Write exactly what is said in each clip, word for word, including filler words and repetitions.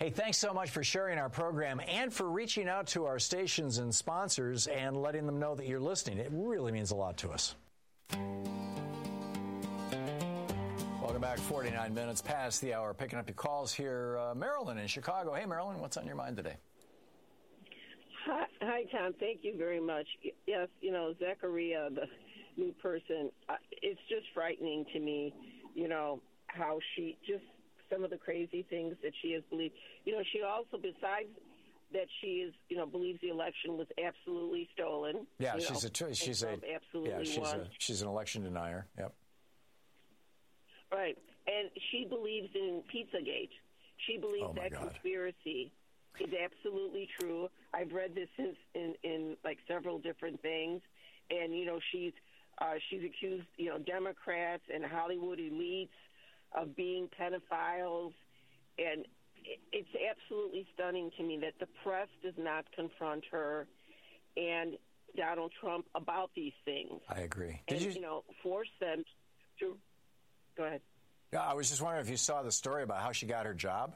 Hey, thanks so much for sharing our program and for reaching out to our stations and sponsors and letting them know that you're listening. It really means a lot to us. Welcome back. forty-nine minutes past the hour. Picking up your calls here. Uh, Marilyn in Chicago. Hey, Marilyn, what's on your mind today? Hi, hi, Tom. Thank you very much. Yes, you know, Zachariah, the new person, uh, it's just frightening to me, you know, how she just some of the crazy things that she has believed. You know, she also, besides that she is, you know, believes the election was absolutely stolen. Yeah, you she's know, a she's a absolutely yeah, she's won. a she's an election denier. Yep. Right, and she believes in Pizzagate. She believes Oh, my that God. conspiracy is absolutely true. I've read this in, in in like several different things, and you know she's uh, she's accused you know Democrats and Hollywood elites of being pedophiles, and it, it's absolutely stunning to me that the press does not confront her and Donald Trump about these things. I agree. And Did you, you know force them to go ahead. Yeah, I was just wondering if you saw the story about how she got her job.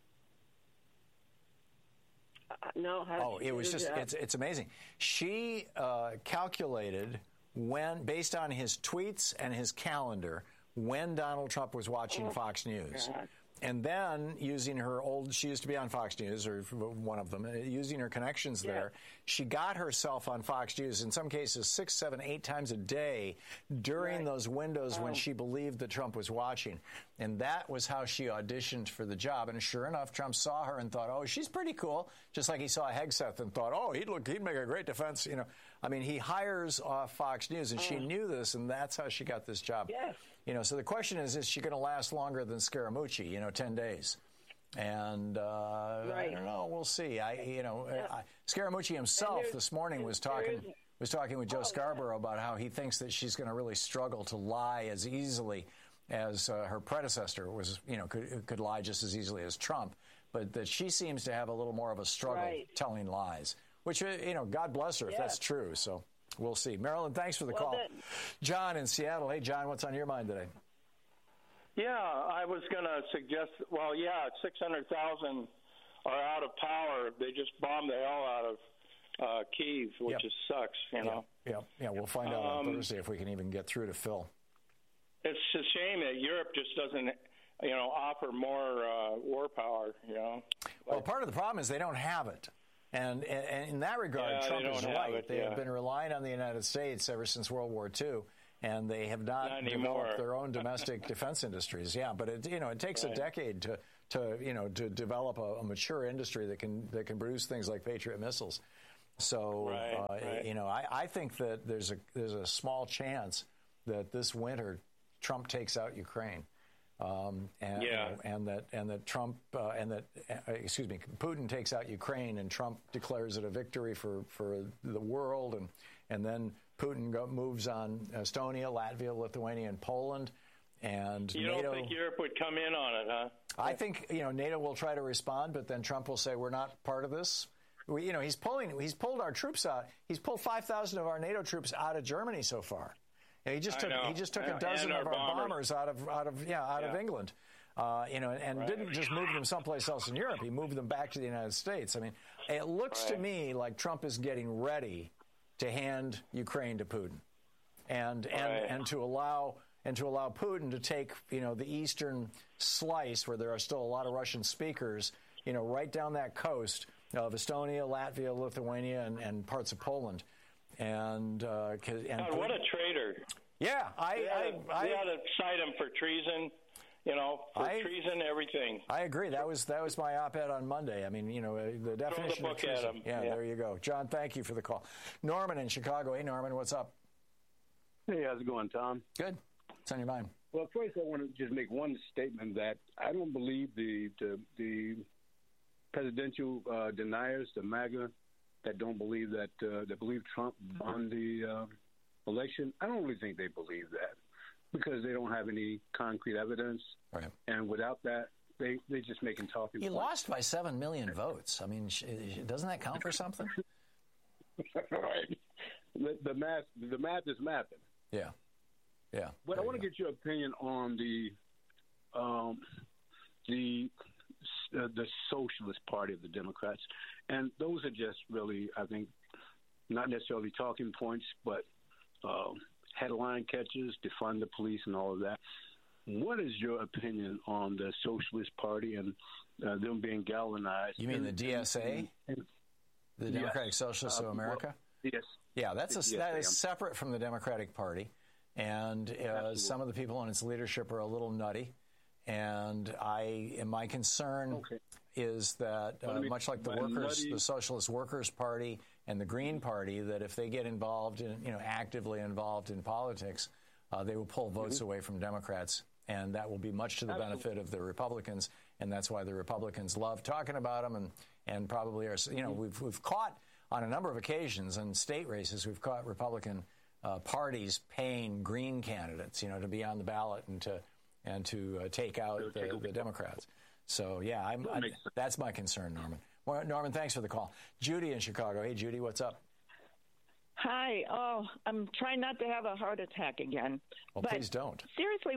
Uh, no, how Oh, it was just, it's it's amazing. She uh, calculated when, based on his tweets and his calendar, when Donald Trump was watching Oh, Fox News. God. And then using her old, she used to be on Fox News, or one of them, using her connections Yeah. there, she got herself on Fox News, in some cases, six, seven, eight times a day during Right. those windows Oh. when she believed that Trump was watching. And that was how she auditioned for the job. And sure enough, Trump saw her and thought, oh, she's pretty cool. Just like he saw Hegseth and thought, oh, he'd look, he'd make a great defense. You know, I mean, he hires off Fox News, and Oh. she knew this, and that's how she got this job. Yes. You know, so the question is, is she going to last longer than Scaramucci, you know, ten days? And uh, Right. I don't know. We'll see. I, you know, Yeah. I, Scaramucci himself there's- this morning was there talking is- was talking with Joe Oh, yeah. Scarborough about how he thinks that she's going to really struggle to lie as easily as uh, her predecessor was, you know, could could lie just as easily as Trump, but that she seems to have a little more of a struggle Right. telling lies. Which, uh, you know, God bless her if Yeah. that's true. So we'll see. Marilyn, thanks for the Well, call. that- John in Seattle. Hey, John, what's on your mind today? Yeah, I was going to suggest, well, yeah, six hundred thousand are out of power. They just bombed the hell out of uh, Kyiv, which Yep. just sucks, you know. Yeah, yeah, yeah. We'll find out on Um, Thursday if we can even get through to Phil. It's a shame that Europe just doesn't, you know, offer more uh, war power, you know. Well, part of the problem is they don't have it. And, and in that regard, Yeah, they Trump is don't have right. it, they yeah. have been relying on the United States ever since World War Two, and they have not, Not anymore. developed their own domestic defense industries. Yeah, but it, you know, it takes Right. a decade to, to you know to develop a, a mature industry that can that can produce things like Patriot missiles. So Right, uh, right. you know, I, I think that there's a there's a small chance that this winter Trump takes out Ukraine. Um, and, Yeah. you know, and that and that Trump uh, and that uh, excuse me, Putin takes out Ukraine, and Trump declares it a victory for, for the world, and and then Putin go, moves on Estonia, Latvia, Lithuania, and Poland, and You NATO. don't think Europe would come in on it, huh? I think you know NATO will try to respond, but then Trump will say we're not part of this. We, you know, he's pulling he's pulled our troops out. He's pulled five thousand of our NATO troops out of Germany so far. Yeah, he just I took know. he just took a And dozen our of our bombers. bombers. out of out of yeah out of Yeah. England, uh, you know, and Right. didn't just move them someplace else in Europe. He moved them back to the United States. I mean, it looks to Right. me like Trump is getting ready to hand Ukraine to Putin, and and Right. and to allow and to allow Putin to take you know the eastern slice where there are still a lot of Russian speakers, you know, right down that coast of Estonia, Latvia, Lithuania, and, and parts of Poland. And, uh, 'cause- and God, what a traitor. yeah, I, We I, ought to, I, we ought to cite him for treason, you know, for I- treason, everything. I agree. That was that was my op-ed on Monday. I mean, you know, uh, the definition book of treason. at him. Yeah, Yeah. there you go. John, thank you for the call. Norman in Chicago. Hey, Norman, what's up? Hey, how's it going, Tom? Good. What's on your mind? Well, first I want to just make one statement that I don't believe the the, the presidential uh, deniers, the MAGA, that don't believe that uh, that believe Trump won the uh, election. I don't really think they believe that because they don't have any concrete evidence, Right. and without that, they they just making talking He points. lost by seven million votes. I mean, sh- doesn't that count for something? Right. The, the math the math is mathing. Yeah. Yeah. But I There want you to go. get your opinion on the um, the uh, the Socialist Party of the Democrats. And those are just really, I think, not necessarily talking points, but uh, headline catchers, defund the police and all of that. What is your opinion on the Socialist Party and uh, them being galvanized? You mean and, the D S A? And, and, the Democratic yes. Socialists uh, of America? Well, yes. Yeah, that's a, yes, that is separate from the Democratic Party. And uh, some of the people in its leadership are a little nutty. And I, and my concern okay. is that, uh, me, much like the workers, nutty. the Socialist Workers Party and the Green Party, that if they get involved in, you know, actively involved in politics, uh, they will pull votes mm-hmm. away from Democrats. And that will be much to the Absolutely. benefit of the Republicans. And that's why the Republicans love talking about them and, and probably are, you know, mm-hmm. we've, we've caught on a number of occasions in state races, we've caught Republican uh, parties paying Green candidates, you know, to be on the ballot and to, and to uh, take out the, the Democrats. So, yeah, I'm, I, that's my concern, Norman. Well, Norman, thanks for the call. Judy in Chicago. Hey, Judy, what's up? Hi. Oh, I'm trying not to have a heart attack again. Well, but please don't. Seriously,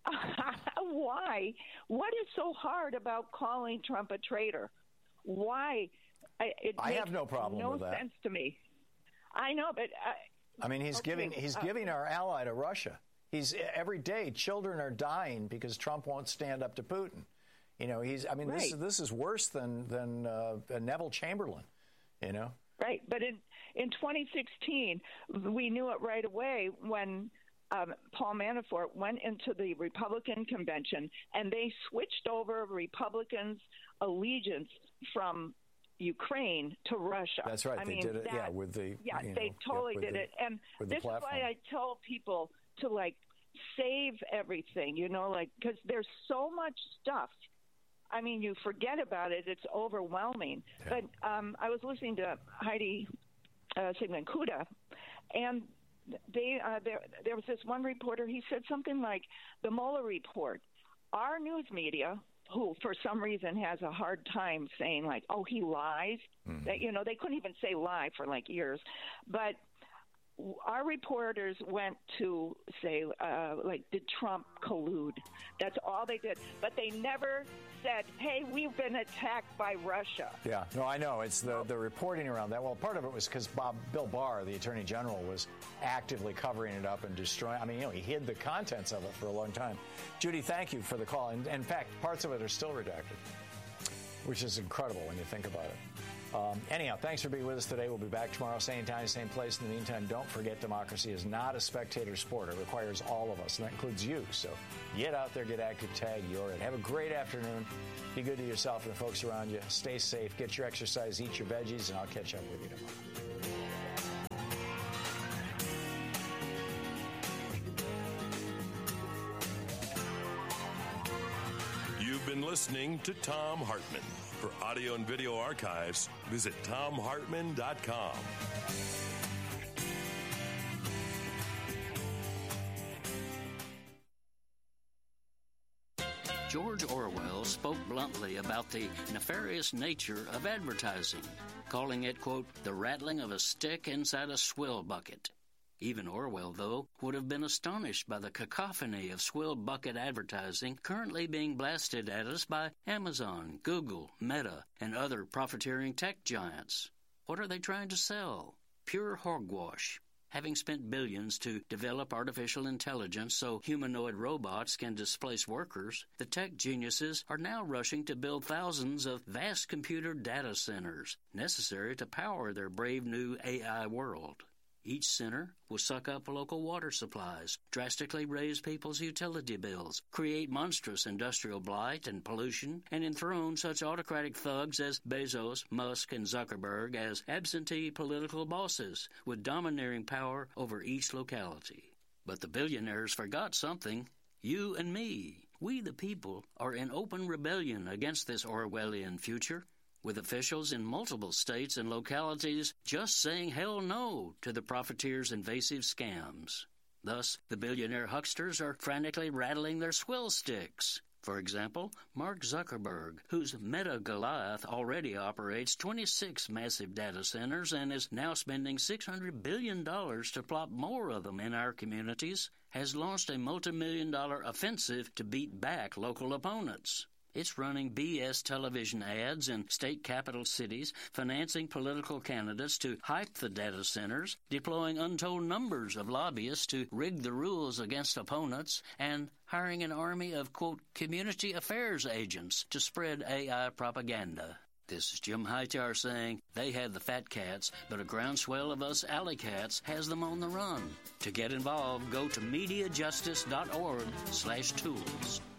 why? What is so hard about calling Trump a traitor? Why? It I have no problem no with that. No sense to me. I know, but I, I mean, he's okay, giving he's uh, giving our ally to Russia. He's every day children are dying because Trump won't stand up to Putin. You know, he's. I mean, right. this is this is worse than than uh, Neville Chamberlain. You know, right? But in in twenty sixteen, we knew it right away when um, Paul Manafort went into the Republican convention and they switched over Republicans' allegiance from Ukraine to Russia. That's right. I they mean, did it. that, yeah, with the. Yeah, you they know, totally yeah, did the, it, and this is why I tell people to like save everything. You know, like because there's so much stuff. I mean, you forget about it; it's overwhelming. Yeah. But um, I was listening to Heidi uh, Sigman-Kuda, and they uh, there there was this one reporter. He said something like the Mueller report. Our news media, who for some reason has a hard time saying like, oh, he lies. Mm-hmm. That, you know, they couldn't even say lie for like years. But our reporters went to say, uh, like, did Trump collude? That's all they did. But they never said, hey, we've been attacked by Russia. Yeah, no, I know. It's the, the reporting around that. Well, part of it was because Bob Bill Barr, the Attorney General, was actively covering it up and destroying. I mean, you know, he hid the contents of it for a long time. Judy, thank you for the call. And in fact, parts of it are still redacted, which is incredible when you think about it. Um, anyhow, thanks for being with us today. We'll be back tomorrow, same time, same place. In the meantime, don't forget democracy is not a spectator sport. It requires all of us, and that includes you. So get out there, get active, tag, you're in. Have a great afternoon. Be good to yourself and the folks around you. Stay safe, get your exercise, eat your veggies, and I'll catch up with you tomorrow. You've been listening to Thom Hartmann. For audio and video archives, visit thom hartmann dot com. George Orwell spoke bluntly about the nefarious nature of advertising, calling it, quote, the rattling of a stick inside a swill bucket. Even Orwell, though, would have been astonished by the cacophony of swill bucket advertising currently being blasted at us by Amazon, Google, Meta, and other profiteering tech giants. What are they trying to sell? Pure hogwash. Having spent billions to develop artificial intelligence so humanoid robots can displace workers, the tech geniuses are now rushing to build thousands of vast computer data centers necessary to power their brave new A I world. Each center will suck up local water supplies, drastically raise people's utility bills, create monstrous industrial blight and pollution, and enthrone such autocratic thugs as Bezos, Musk, and Zuckerberg as absentee political bosses with domineering power over each locality. But the billionaires forgot something. You and me, we the people, are in open rebellion against this Orwellian future, with officials in multiple states and localities just saying hell no to the profiteers' invasive scams. Thus, the billionaire hucksters are frantically rattling their swill sticks. For example, Mark Zuckerberg, whose Meta Goliath already operates twenty-six massive data centers and is now spending six hundred billion dollars to plop more of them in our communities, has launched a multi-million dollar offensive to beat back local opponents. It's running B S television ads in state capital cities, financing political candidates to hype the data centers, deploying untold numbers of lobbyists to rig the rules against opponents, and hiring an army of, quote, community affairs agents to spread A I propaganda. This is Jim Hightower saying they have the fat cats, but a groundswell of us alley cats has them on the run. To get involved, go to MediaJustice.org slash tools.